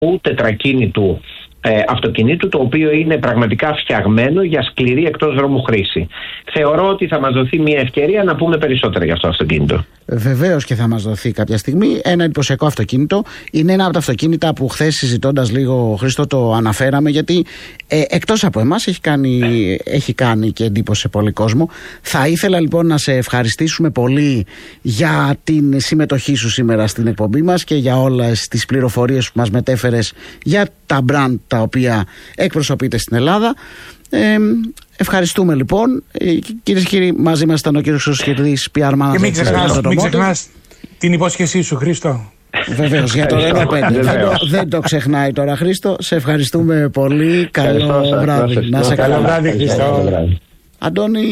τετρακίνητου αυτοκινήτου, το οποίο είναι πραγματικά φτιαγμένο για σκληρή εκτός δρόμου χρήση. Θεωρώ ότι θα μας δοθεί μια ευκαιρία να πούμε περισσότερα για αυτό το αυτοκίνητο. Βεβαίως και θα μας δοθεί κάποια στιγμή. Ένα εντυπωσιακό αυτοκίνητο. Είναι ένα από τα αυτοκίνητα που χθες, συζητώντας λίγο, Χρήστο, το αναφέραμε, γιατί εκτός από εμάς έχει κάνει και εντύπωση σε πολύ κόσμο. Θα ήθελα λοιπόν να σε ευχαριστήσουμε πολύ για την συμμετοχή σου σήμερα στην εκπομπή μας και για όλες τις πληροφορίες που μας μετέφερες για τα brand τα οποία εκπροσωπείτε στην Ελλάδα. Ευχαριστούμε λοιπόν. Κυρίες και κύριοι, μαζί μας ήταν ο κύριος Χρυσοχυρδής, PR Manager. Και μην ξεχνάς την υπόσχεσή σου, Χρήστο. Βεβαίως, για το Renault 5. Δεν το ξεχνάει τώρα, Χρήστο. Σε ευχαριστούμε πολύ. Καλό βράδυ. Να σε καλό βράδυ, Χρήστο. Αντώνη,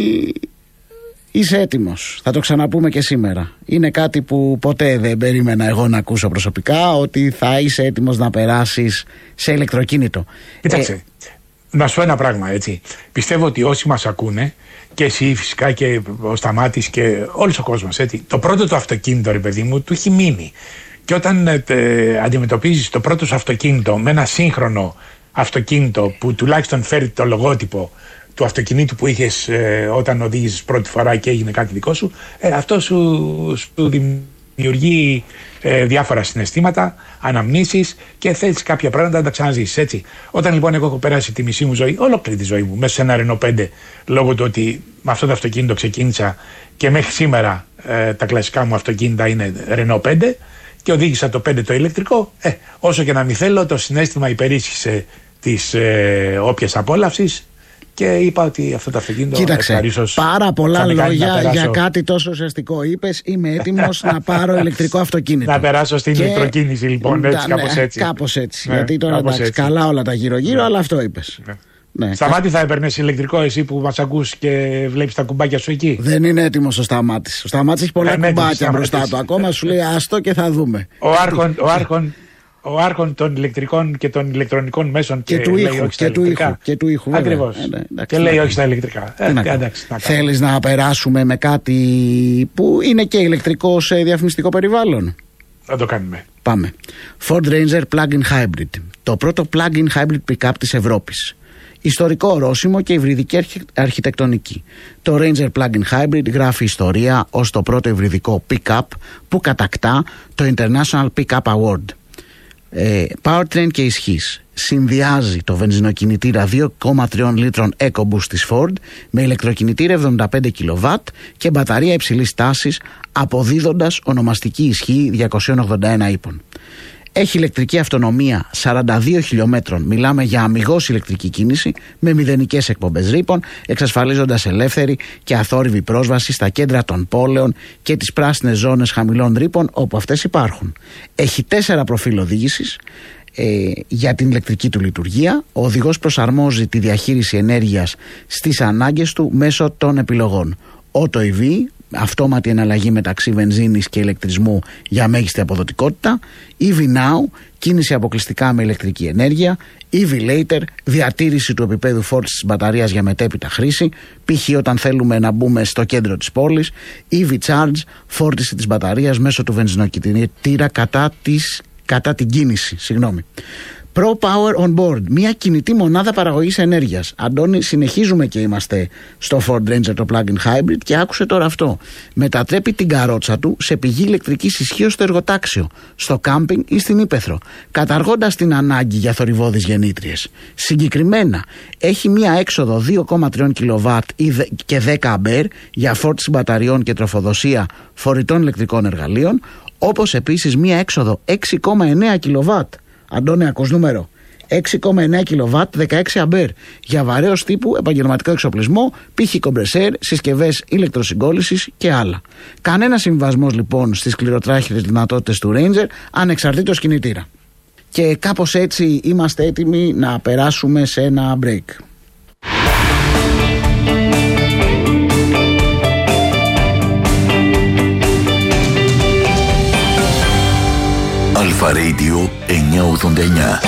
είσαι έτοιμος. Θα το ξαναπούμε και σήμερα. Είναι κάτι που ποτέ δεν περίμενα εγώ να ακούσω προσωπικά, ότι θα είσαι έτοιμος να περάσεις σε ηλεκτροκίνητο. Κοίταξε, να σου πω ένα πράγμα, έτσι. Πιστεύω ότι όσοι μας ακούνε, και εσύ φυσικά και ο Σταμάτης και όλος ο κόσμος, έτσι, το πρώτο του αυτοκίνητο, ρε παιδί μου, του έχει μείνει. Και όταν αντιμετωπίζεις το πρώτο σου αυτοκίνητο με ένα σύγχρονο αυτοκίνητο που τουλάχιστον φέρει το λογότυπο του αυτοκινήτου που είχες όταν οδήγησες πρώτη φορά και έγινε κάτι δικό σου, αυτό σου δημιουργεί διάφορα συναισθήματα, αναμνήσεις και θέλεις κάποια πράγματα να τα ξαναζήσεις, έτσι. Όταν λοιπόν εγώ έχω περάσει τη μισή μου ζωή, ολόκληρη τη ζωή μου, μέσα σε ένα Renault 5, λόγω του ότι με αυτό το αυτοκίνητο ξεκίνησα και μέχρι σήμερα τα κλασικά μου αυτοκίνητα είναι Renault 5 και οδήγησα το 5 το ηλεκτρικό, όσο και να μην θέλω, το συναίσθημα υπερίσχυσε της όποιας απόλαυσης. Και είπα ότι αυτό το αυτοκίνητο. Κοίταξε, πάρα πολλά λόγια για κάτι τόσο ουσιαστικό. Είπες, είμαι έτοιμος να πάρω ηλεκτρικό αυτοκίνητο. Να περάσω στην ηλεκτροκίνηση, λοιπόν, έτσι, κάπως έτσι. Κάπως έτσι. Γιατί τώρα εντάξει, καλά όλα τα γύρω-γύρω, αλλά αυτό είπες. Ναι. Σταμάτη, θα έπαιρνες ηλεκτρικό εσύ που μας ακούς και βλέπεις τα κουμπάκια σου εκεί? Δεν είναι έτοιμος ο Σταμάτης. Ο Σταμάτης έχει πολλά κουμπάκια μπροστά του. Ακόμα σου λέει άστο και θα δούμε. Ο άρχον των ηλεκτρικών και των ηλεκτρονικών μέσων και του ήχου. Ακριβώς. Και λέει όχι στα ηλεκτρικά. Θέλεις να περάσουμε με κάτι που είναι και ηλεκτρικό σε διαφημιστικό περιβάλλον? Θα το κάνουμε. Πάμε. Ford Ranger Plug-in Hybrid. Το πρώτο plug-in hybrid pick-up της Ευρώπης. Ιστορικό ορόσημο και υβριδική αρχιτεκτονική. Το Ranger Plug-in Hybrid γράφει ιστορία ως το πρώτο υβριδικό pick-up που κατακτά το International Pick-up Award. Powertrain και ισχύς. Συνδυάζει το βενζινοκινητήρα 2,3 λίτρων EcoBoost της Ford με ηλεκτροκινητήρα 75 kW και μπαταρία υψηλής τάσης, αποδίδοντας ονομαστική ισχύ 281 ύπων. Έχει ηλεκτρική αυτονομία 42 χιλιόμετρων. Μιλάμε για αμιγώς ηλεκτρική κίνηση με μηδενικές εκπομπές ρήπων, εξασφαλίζοντας ελεύθερη και αθόρυβη πρόσβαση στα κέντρα των πόλεων και τις πράσινες ζώνες χαμηλών ρήπων όπου αυτές υπάρχουν. Έχει 4 προφίλ οδήγησης για την ηλεκτρική του λειτουργία. Ο οδηγός προσαρμόζει τη διαχείριση ενέργειας στις ανάγκες του μέσω των επιλογών Auto EV, αυτόματη εναλλαγή μεταξύ βενζίνης και ηλεκτρισμού για μέγιστη αποδοτικότητα, EV Now, κίνηση αποκλειστικά με ηλεκτρική ενέργεια, EV Later, διατήρηση του επίπεδου φόρτισης της μπαταρίας για μετέπειτα χρήση, π.χ. όταν θέλουμε να μπούμε στο κέντρο της πόλης, EV Charge, φόρτιση της μπαταρίας μέσω του βενζινοκινητήρα κατά την κίνηση. Pro Power On Board, μια κινητή μονάδα παραγωγής ενέργειας. Αντώνη, συνεχίζουμε και είμαστε στο Ford Ranger το Plug-in Hybrid και άκουσε τώρα αυτό. Μετατρέπει την καρότσα του σε πηγή ηλεκτρικής ισχύως στο εργοτάξιο, στο κάμπινγκ ή στην ύπαιθρο, καταργώντας την ανάγκη για θορυβώδεις γεννήτριες. Συγκεκριμένα, έχει μια έξοδο 2,3 kW και 10 αμπέρ για φόρτιση μπαταριών και τροφοδοσία φορητών ηλεκτρικών εργαλείων, όπως επίσης μια έξοδο 6,9 kW. Αντώνη, ακούς νούμερο. 6,9 kW, 16 αμπέρ για βαρέως τύπου, επαγγελματικό εξοπλισμό, π.χ. κομπρεσέρ, συσκευές ηλεκτροσυγκόλλησης και άλλα. Κανένα συμβασμός λοιπόν στις σκληροτράχυλες δυνατότητες του Ranger, ανεξαρτήτως κινητήρα. Και κάπως έτσι είμαστε έτοιμοι να περάσουμε σε ένα break. Αλφα Radio 989.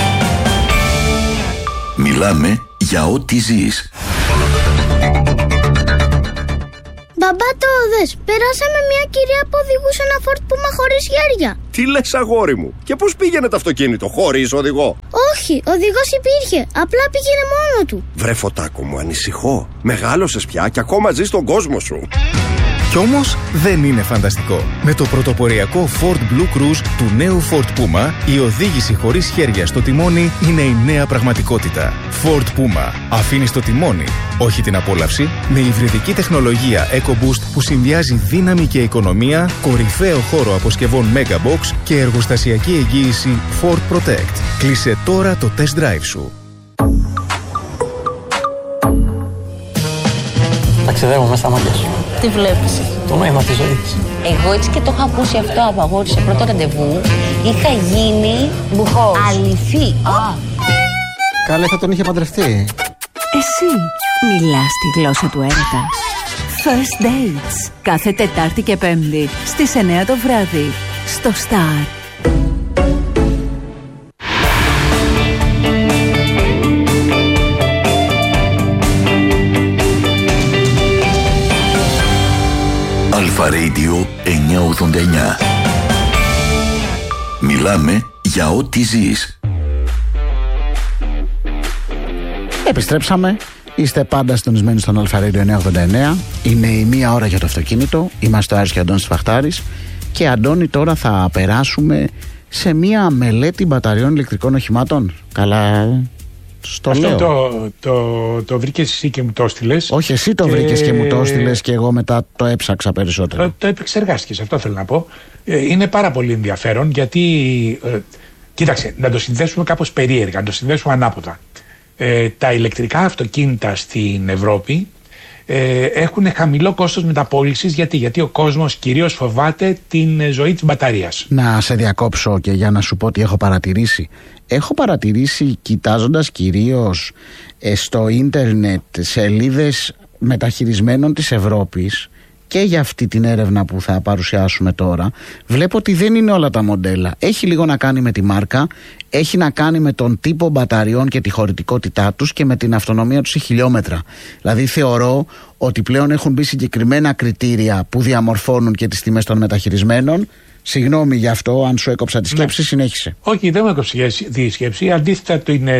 Μιλάμε για ό,τι ζεις. Μπαμπά, το δες. Περάσαμε μια κυρία που οδηγούσε ένα Ford Puma χωρίς χέρια. Τι λες, αγόρι μου? Και πώς πήγαινε το αυτοκίνητο, χωρίς οδηγό? Όχι, οδηγός υπήρχε. Απλά πήγαινε μόνο του. Βρε Φωτάκο μου, ανησυχώ. Μεγάλωσες πια και ακόμα ζεις στον κόσμο σου. Κι όμως δεν είναι φανταστικό. Με το πρωτοποριακό Ford Blue Cruise του νέου Ford Puma, η οδήγηση χωρίς χέρια στο τιμόνι είναι η νέα πραγματικότητα. Ford Puma. Αφήνει το τιμόνι, όχι την απόλαυση, με υβριδική τεχνολογία EcoBoost που συνδυάζει δύναμη και οικονομία, κορυφαίο χώρο αποσκευών Megabox και εργοστασιακή εγγύηση Ford Protect. Κλείσε τώρα το test drive σου. Ταξιδεύω μέσα στα μάτια σου. Τι βλέπεις? Το νόημα της ζωής. Εγώ έτσι και το είχα ακούσει αυτό από αγόρι σε πρώτο ραντεβού. Είχα γίνει μπουχός. Αληθή. Καλέ, θα τον είχε παντρευτεί. Εσύ μιλάς τη γλώσσα του έρωτα. First Dates. Κάθε Τετάρτη και Πέμπτη στις 9 το βράδυ. Στο Star. Αλφα Radio 989. Μιλάμε για ό,τι ζεις. Επιστρέψαμε. Είστε πάντα συντονισμένοι στον Αλφα Radio 989. Είναι η μία ώρα για το αυτοκίνητο. Είμαστε ο Άρης και ο Αντώνης Φαχτάρης. Και Αντώνη, τώρα θα περάσουμε σε μία μελέτη μπαταριών ηλεκτρικών οχημάτων. Καλά, αυτό το βρήκες εσύ και μου το έστειλες. Όχι, εσύ το βρήκες και μου το έστειλες και εγώ μετά το έψαξα περισσότερο. Το επεξεργάστηκες, αυτό θέλω να πω. Είναι πάρα πολύ ενδιαφέρον γιατί, κοίταξε, να το συνδέσουμε κάπως περίεργα, να το συνδέσουμε ανάποδα. Τα ηλεκτρικά αυτοκίνητα στην Ευρώπη έχουν χαμηλό κόστος μεταπώλησης. Γιατί ο κόσμος κυρίως φοβάται την ζωή της μπαταρίας. Να σε διακόψω και για να σου πω τι έχω παρατηρήσει. Έχω παρατηρήσει, κοιτάζοντας κυρίως στο ίντερνετ σελίδες μεταχειρισμένων της Ευρώπης και για αυτή την έρευνα που θα παρουσιάσουμε τώρα, βλέπω ότι δεν είναι όλα τα μοντέλα. Έχει λίγο να κάνει με τη μάρκα, έχει να κάνει με τον τύπο μπαταριών και τη χωρητικότητά τους και με την αυτονομία τους σε χιλιόμετρα. Δηλαδή θεωρώ ότι πλέον έχουν μπει συγκεκριμένα κριτήρια που διαμορφώνουν και τις τιμές των μεταχειρισμένων. Συγγνώμη γι' αυτό, αν σου έκοψα τη σκέψη, συνέχισε. Όχι, δεν μου έκοψε τη σκέψη. Αντίθετα,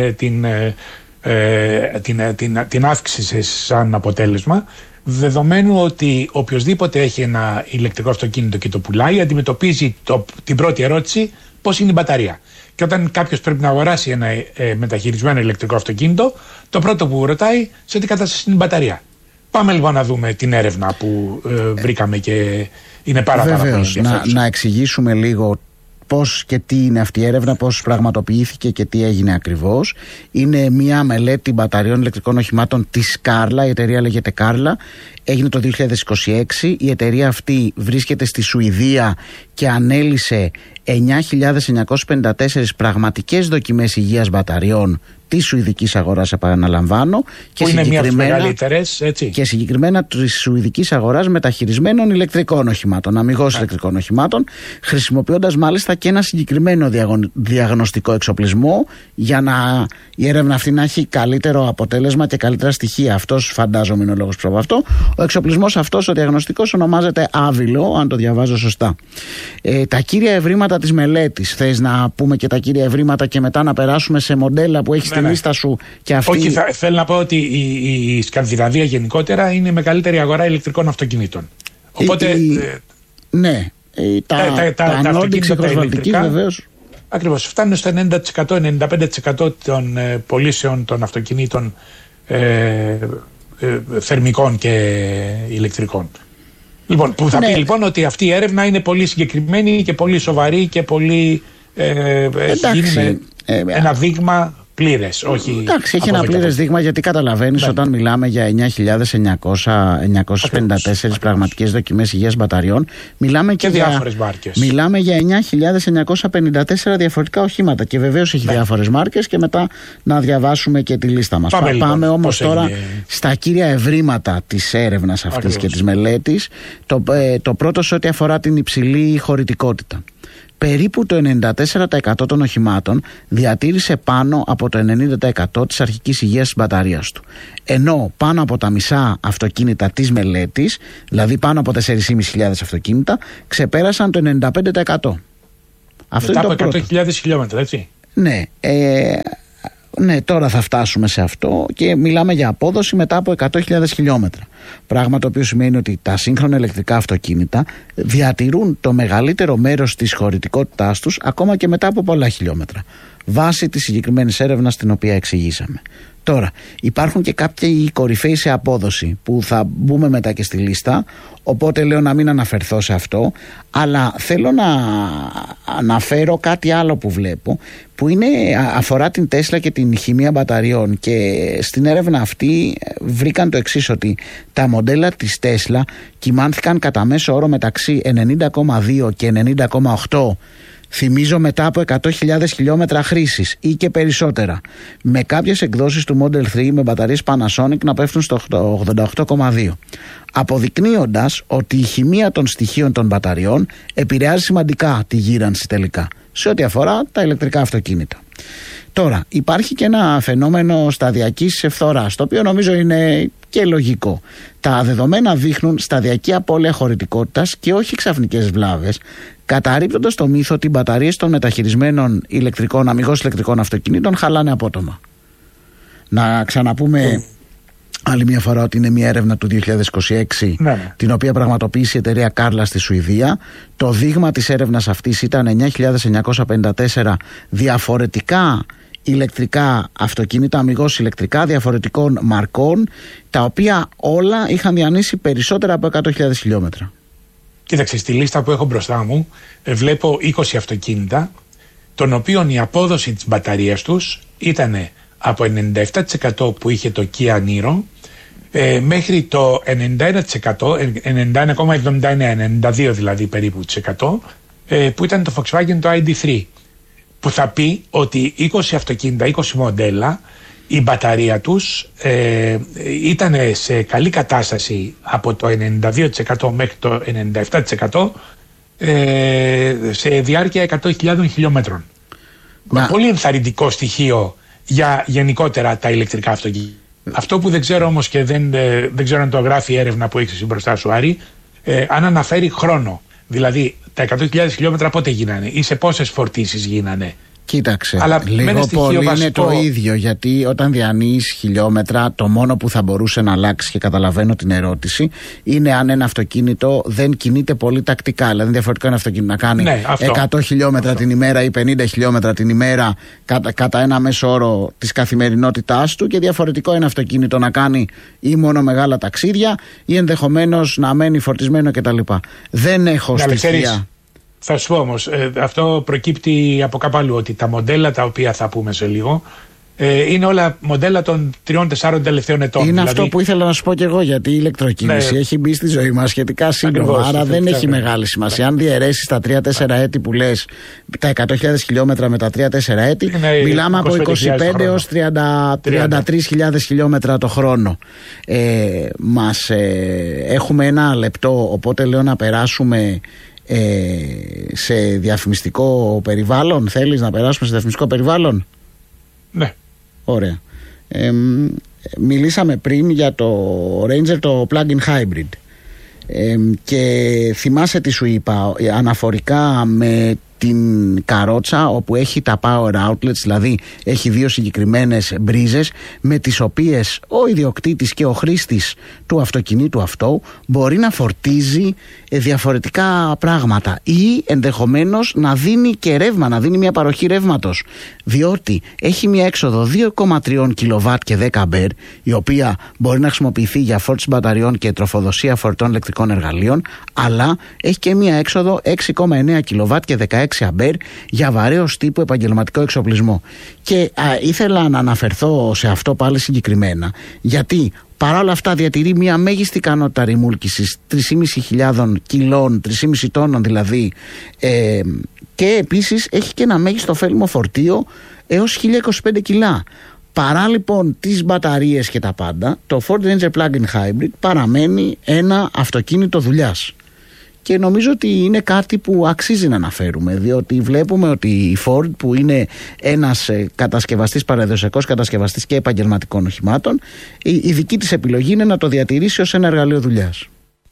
την αύξησε σαν αποτέλεσμα, δεδομένου ότι οποιοδήποτε έχει ένα ηλεκτρικό αυτοκίνητο και το πουλάει, αντιμετωπίζει την πρώτη ερώτηση, πώς είναι η μπαταρία. Και όταν κάποιος πρέπει να αγοράσει ένα μεταχειρισμένο ηλεκτρικό αυτοκίνητο, το πρώτο που ρωτάει σε τι κατάσταση είναι η μπαταρία. Πάμε λοιπόν να δούμε την έρευνα που βρήκαμε και είναι πάρα πολύ ενδιαφέρουσα. Να εξηγήσουμε λίγο πώς και τι είναι αυτή η έρευνα, πώς πραγματοποιήθηκε και τι έγινε ακριβώς. Είναι μια μελέτη μπαταριών ηλεκτρικών οχημάτων της Carla, η εταιρεία λέγεται Carla. Έγινε το 2026, η εταιρεία αυτή βρίσκεται στη Σουηδία και ανέλησε 9.954 πραγματικές δοκιμές υγείας μπαταριών της σουηδικής αγοράς, επαναλαμβάνω. Που είναι μία από τις μεγαλύτερες, έτσι. Και συγκεκριμένα της σουηδικής αγοράς μεταχειρισμένων ηλεκτρικών οχημάτων, αμιγώς ηλεκτρικών οχημάτων, χρησιμοποιώντας μάλιστα και ένα συγκεκριμένο διαγνωστικό εξοπλισμό για η έρευνα αυτή να έχει καλύτερο αποτέλεσμα και καλύτερα στοιχεία. Αυτός φαντάζομαι είναι ο λόγος πίσω από αυτό. Ο εξοπλισμός αυτός, ο διαγνωστικός, ονομάζεται Άβυλο, αν το διαβάζω σωστά. Τα κύρια ευρήματα της μελέτης, θες να πούμε και τα κύρια ευρήματα και μετά να περάσουμε σε μοντέλα που έχει στη λίστα σου και αυτή. Όχι, θέλω να πω ότι η Σκανδιναβία γενικότερα είναι η μεγαλύτερη αγορά ηλεκτρικών αυτοκινήτων. Οπότε. Ναι, τα Nordics Βαλτικής βεβαίως. Ακριβώς, φτάνουν στο 90%-95% των πωλήσεων των αυτοκινήτων θερμικών και ηλεκτρικών. Λοιπόν, που θα πει λοιπόν ότι αυτή η έρευνα είναι πολύ συγκεκριμένη και πολύ σοβαρή και πολύ έχει ένα δείγμα πλήρες, όχι. Εντάξει, έχει ένα πλήρες δείγμα, γιατί καταλαβαίνεις όταν μιλάμε για 9.954 πραγματικές δοκιμές υγείας μπαταριών, μιλάμε και για διάφορες μάρκες. Μιλάμε για 9.954 διαφορετικά οχήματα και βεβαίως έχει διάφορες μάρκες και μετά να διαβάσουμε και τη λίστα μας. Πάμε όμως τώρα στα κύρια ευρήματα της έρευνας αυτής και της μελέτης. Το πρώτο σε ό,τι αφορά την υψηλή χωρητικότητα. περίπου το 94% των οχημάτων διατήρησε πάνω από το 90% της αρχικής υγείας της μπαταρίας του. Ενώ πάνω από τα μισά αυτοκίνητα της μελέτης, δηλαδή πάνω από 4.500 αυτοκίνητα, ξεπέρασαν το 95%. Αυτό μετά είναι από 100.000 χιλιόμετρα, έτσι. Ναι, ναι, τώρα θα φτάσουμε σε αυτό και μιλάμε για απόδοση μετά από 100.000 χιλιόμετρα. Πράγμα το οποίο σημαίνει ότι τα σύγχρονα ηλεκτρικά αυτοκίνητα διατηρούν το μεγαλύτερο μέρος της χωρητικότητάς τους ακόμα και μετά από πολλά χιλιόμετρα, βάσει της συγκεκριμένης έρευνας την οποία εξηγήσαμε. Τώρα, υπάρχουν και κάποιοι κορυφαίοι σε απόδοση που θα μπούμε μετά και στη λίστα, οπότε λέω να μην αναφερθώ σε αυτό, αλλά θέλω να αναφέρω κάτι άλλο που βλέπω, που αφορά την Τέσλα και την χημεία μπαταριών, και στην έρευνα αυτή βρήκαν το εξής, ότι τα μοντέλα της Τέσλα κυμάνθηκαν κατά μέσο όρο μεταξύ 90,2 και 90,8, θυμίζω, μετά από 100.000 χιλιόμετρα χρήσης ή και περισσότερα, με κάποιες εκδόσεις του Model 3 με μπαταρίες Panasonic να πέφτουν στο 88,2, αποδεικνύοντας ότι η χημεία των στοιχείων των μπαταριών επηρεάζει σημαντικά τη γύρανση τελικά σε ό,τι αφορά τα ηλεκτρικά αυτοκίνητα. Τώρα, υπάρχει και ένα φαινόμενο σταδιακής ευθοράς, το οποίο νομίζω είναι και λογικό. Τα δεδομένα δείχνουν σταδιακή απώλεια χωρητικότητας και όχι ξαφνικές βλάβες, καταρρίπτοντας το μύθο ότι οι μπαταρίες των μεταχειρισμένων αμιγώς ηλεκτρικών αυτοκινήτων χαλάνε απότομα. Να ξαναπούμε άλλη μια φορά ότι είναι μια έρευνα του 2026, την οποία πραγματοποίησε η εταιρεία Κάρλα στη Σουηδία. Το δείγμα της έρευνας αυτής ήταν 9.954 διαφορετικά ηλεκτρικά αυτοκίνητα, αμιγώς ηλεκτρικά, διαφορετικών μαρκών, τα οποία όλα είχαν διανύσει περισσότερα από 100.000 χιλιόμετρα. Κοίταξε, στη λίστα που έχω μπροστά μου βλέπω 20 αυτοκίνητα, των οποίων η απόδοση της μπαταρίας τους ήταν από 97% που είχε το Kia Niro μέχρι το 91%, 91,79, 92 δηλαδή περίπου που ήταν το Volkswagen το ID3, που θα πει ότι 20 αυτοκίνητα, 20 μοντέλα, η μπαταρία τους ήταν σε καλή κατάσταση από το 92% μέχρι το 97% σε διάρκεια 100.000 χιλιόμετρων. Πολύ ενθαρρυντικό στοιχείο για γενικότερα τα ηλεκτρικά αυτοκίνητα. Αυτό που δεν ξέρω όμως, και δεν ξέρω αν το γράφει η έρευνα που έχεις μπροστά σου, Άρη, αν αναφέρει χρόνο. Δηλαδή τα 100.000 χιλιόμετρα πότε γίνανε ή σε πόσες φορτίσεις γίνανε. Κοίταξε, λίγο πολύ είναι το ίδιο, γιατί όταν διανύεις χιλιόμετρα, το μόνο που θα μπορούσε να αλλάξει, και καταλαβαίνω την ερώτηση, είναι αν ένα αυτοκίνητο δεν κινείται πολύ τακτικά. Δηλαδή, διαφορετικό ένα αυτοκίνητο να κάνει 100 χιλιόμετρα την ημέρα ή 50 χιλιόμετρα την ημέρα κατά ένα μέσο όρο της καθημερινότητάς του, και διαφορετικό ένα αυτοκίνητο να κάνει ή μόνο μεγάλα ταξίδια ή ενδεχομένως να μένει φορτισμένο κτλ. Δεν έχω στοιχεία. Θα σου πω όμως, αυτό προκύπτει από κάπου αλλού, ότι τα μοντέλα τα οποία θα πούμε σε λίγο είναι όλα μοντέλα των 3-4 τελευταίων ετών. Είναι δηλαδή... αυτό που ήθελα να σου πω και εγώ, γιατί η ηλεκτροκίνηση έχει μπει στη ζωή μας σχετικά σύντομα, άρα δεν έχει μεγάλη σημασία. Αν διαιρέσεις τα 3-4 έτη που λες, τα 100.000 χιλιόμετρα με τα 3-4 έτη, μιλάμε από 25 έως 33.000 χιλιόμετρα το χρόνο. Έχουμε ένα λεπτό, οπότε λέω να περάσουμε σε διαφημιστικό περιβάλλον. Θέλεις να περάσουμε σε διαφημιστικό περιβάλλον? Ναι. Ωραία. Μιλήσαμε πριν για το Ranger, το plug-in hybrid, και θυμάσαι τι σου είπα αναφορικά με την καρότσα, όπου έχει τα power outlets, δηλαδή έχει δύο συγκεκριμένες μπρίζες με τις οποίες ο ιδιοκτήτης και ο χρήστης του αυτοκινήτου αυτό μπορεί να φορτίζει διαφορετικά πράγματα ή ενδεχομένως να δίνει και ρεύμα, να δίνει μια παροχή ρεύματος, διότι έχει μια έξοδο 2,3 kW και 10 αμπέρ, η οποία μπορεί να χρησιμοποιηθεί για φόρτιση μπαταριών και τροφοδοσία φορητών ηλεκτρικών εργαλείων, αλλά έχει και μια έξοδο 6,9 kW και 16 αμπέρ για βαρέως τύπου επαγγελματικό εξοπλισμό. Και ήθελα να αναφερθώ σε αυτό πάλι συγκεκριμένα, γιατί παρά όλα αυτά διατηρεί μια μέγιστη ικανότητα ρημούλκησης 3.500 κιλών, 3,5 τόνων δηλαδή, και επίσης έχει και ένα μέγιστο ωφέλιμο φορτίο έως 1.025 κιλά. Παρά λοιπόν τις μπαταρίες και τα πάντα, το Ford Ranger Plug-in Hybrid παραμένει ένα αυτοκίνητο δουλειάς. και νομίζω ότι είναι κάτι που αξίζει να αναφέρουμε, διότι βλέπουμε ότι η Ford, που είναι ένας κατασκευαστής, παραδοσιακός κατασκευαστής και επαγγελματικών οχημάτων, η δική της επιλογή είναι να το διατηρήσει ως ένα εργαλείο δουλειάς.